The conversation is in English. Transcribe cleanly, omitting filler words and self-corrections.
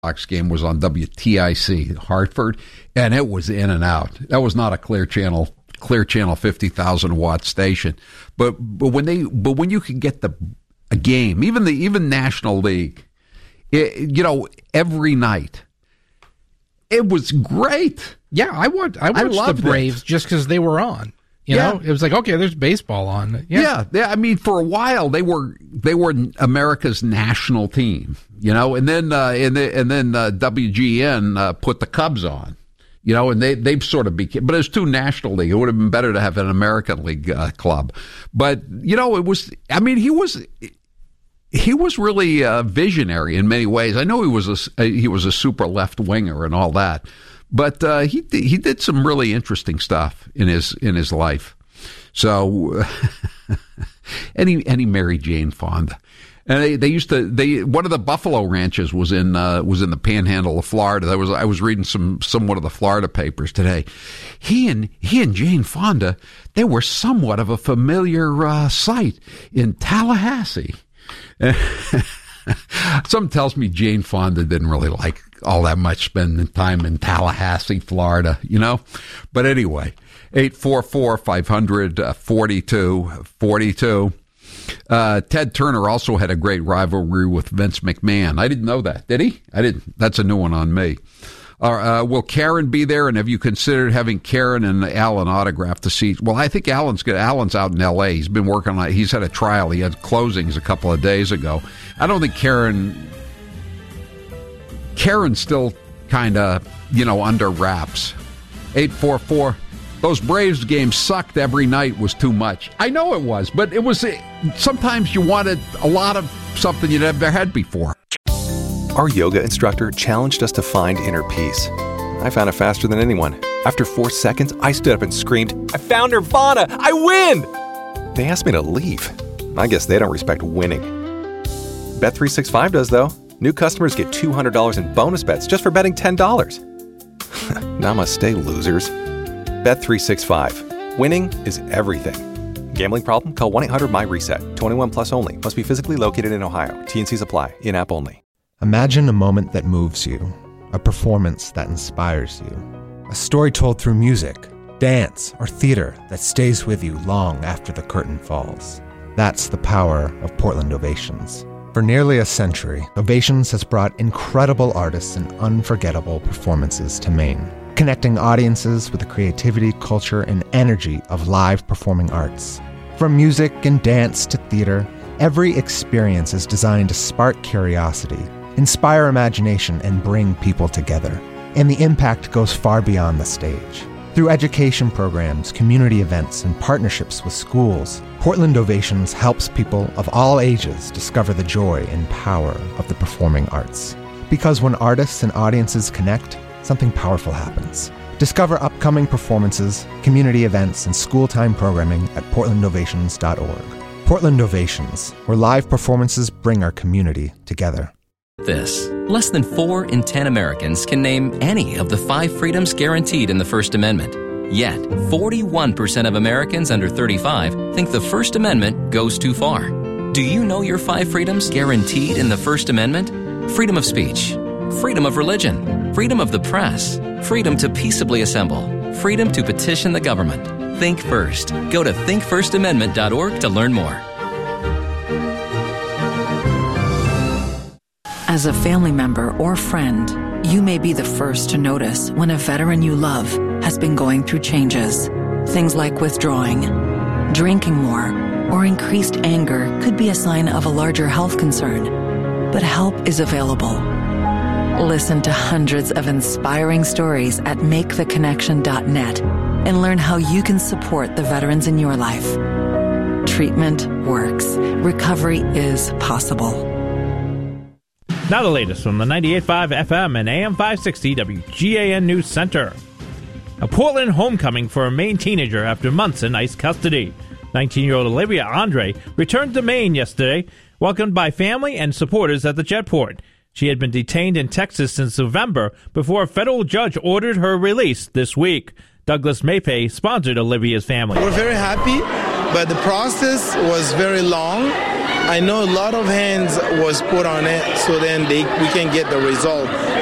Sox game was on WTIC Hartford, and it was in and out. That was not a Clear Channel 50,000 watt station, but when you could get a game, even National League, every night, it was great. Yeah, I watched the Braves just because they were on. You know, it was like, okay, there's baseball on. Yeah. I mean, for a while they were America's national team. And then WGN put the Cubs on. And they've sort of became, but it's two National League. It would have been better to have an American League club. But it was. I mean, he was really visionary in many ways. I know he was a super left winger and all that. But he did some really interesting stuff in his life. So, and he married Jane Fonda, and they used to one of the Buffalo ranches was in the Panhandle of Florida. I was reading somewhat of the Florida papers today. He and Jane Fonda, they were somewhat of a familiar sight in Tallahassee. Something tells me Jane Fonda didn't really like all that much spending time in Tallahassee, Florida, But anyway, 844-500-4242. Ted Turner also had a great rivalry with Vince McMahon. I didn't know that. Did he? I didn't. That's a new one on me. Will Karen be there? And have you considered having Karen and Alan autograph the seats? Well, I think Alan's out in L.A. He's been working on it. He's had a trial. He had closings a couple of days ago. I don't think Karen's still kind of, under wraps. 844. Those Braves games sucked every night was too much. I know it was, but it was sometimes you wanted a lot of something you'd never had before. Our yoga instructor challenged us to find inner peace. I found it faster than anyone. After 4 seconds, I stood up and screamed, "I found Nirvana! I win!" They asked me to leave. I guess they don't respect winning. Bet365 does, though. New customers get $200 in bonus bets just for betting $10. Namaste, losers. Bet365. Winning is everything. Gambling problem? Call 1-800-MY-RESET. 21 plus only. Must be physically located in Ohio. T&Cs apply. In-app only. Imagine a moment that moves you, a performance that inspires you, a story told through music, dance, or theater that stays with you long after the curtain falls. That's the power of Portland Ovations. For nearly a century, Ovations has brought incredible artists and unforgettable performances to Maine, connecting audiences with the creativity, culture, and energy of live performing arts. From music and dance to theater, every experience is designed to spark curiosity, inspire imagination, and bring people together. And the impact goes far beyond the stage. Through education programs, community events, and partnerships with schools, Portland Ovations helps people of all ages discover the joy and power of the performing arts. Because when artists and audiences connect, something powerful happens. Discover upcoming performances, community events, and school-time programming at portlandovations.org. Portland Ovations, where live performances bring our community together. Less than 4 in 10 Americans can name any of the 5 freedoms guaranteed in the First Amendment. Yet, 41% of Americans under 35 think the First Amendment goes too far. Do you know your 5 freedoms guaranteed in the First Amendment? Freedom of speech, freedom of religion, freedom of the press, freedom to peaceably assemble, freedom to petition the government. Think first. Go to thinkfirstamendment.org to learn more. As a family member or friend, you may be the first to notice when a veteran you love has been going through changes. Things like withdrawing, drinking more, or increased anger could be a sign of a larger health concern. But help is available. Listen to hundreds of inspiring stories at maketheconnection.net and learn how you can support the veterans in your life. Treatment works. Recovery is possible. Now the latest from the 98.5 FM and AM 560 WGAN News Center. A Portland homecoming for a Maine teenager after months in ICE custody. 19-year-old Olivia Andre returned to Maine yesterday, welcomed by family and supporters at the jetport. She had been detained in Texas since November before a federal judge ordered her release this week. Douglas Maypay sponsored Olivia's family. We're very happy, but the process was very long. I know a lot of hands was put on it, so then we can get the result.